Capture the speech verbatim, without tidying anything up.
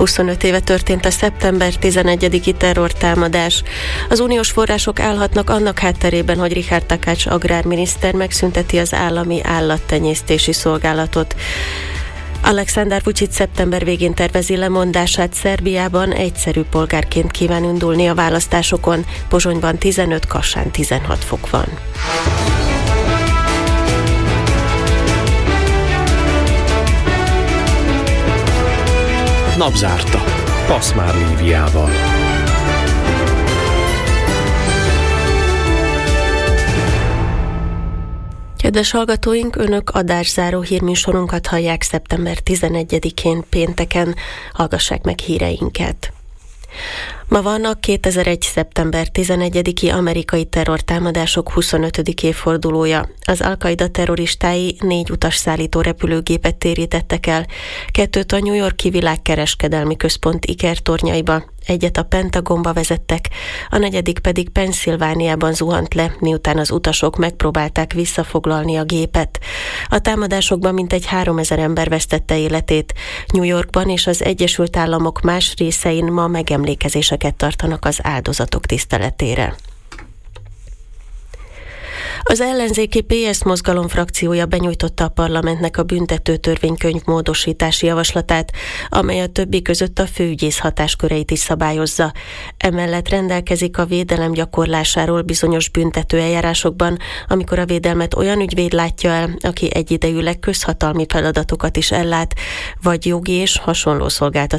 huszonöt éve történt a szeptember tizenegyediki terrortámadás. Az uniós források állhatnak annak hátterében, hogy Richard Takács agrárminiszter megszünteti az állami állattenyésztési szolgálatot. Alexander Vučić szeptember végén tervezi lemondását. Szerbiában egyszerű polgárként kíván indulni a választásokon. Pozsonyban tizenöt, Kassán tizenhat fok van. Napzárta. Passzmár Líviával. Kedves hallgatóink, Önök adászáró hírműsorunkat hallják szeptember tizenegyedikén pénteken. Hallgassák meg híreinket. Ma van a kétezer-egy. szeptember tizenegyediki amerikai terrortámadások huszonötödik évfordulója. Az Al-Qaida terroristái négy utasszállító repülőgépet térítettek el, kettőt a New York-i világkereskedelmi központ ikertornyaiba, egyet a Pentagonba vezettek, a negyedik pedig Pennsylvániában zuhant le, miután az utasok megpróbálták visszafoglalni a gépet. A támadásokban mintegy háromezer ember vesztette életét. New Yorkban és az Egyesült Államok más részein ma megemlékezéseket tartanak az áldozatok tiszteletére. Az ellenzéki pé es mozgalom frakciója benyújtotta a parlamentnek a büntető törvénykönyv módosítási javaslatát, amely a többi között a főügyész hatásköreit is szabályozza. Emellett rendelkezik a védelem gyakorlásáról bizonyos büntető eljárásokban, amikor a védelmet olyan ügyvéd látja el, aki egyidejűleg közhatalmi feladatokat is ellát, vagy jogi és hasonló szolgáltatásokat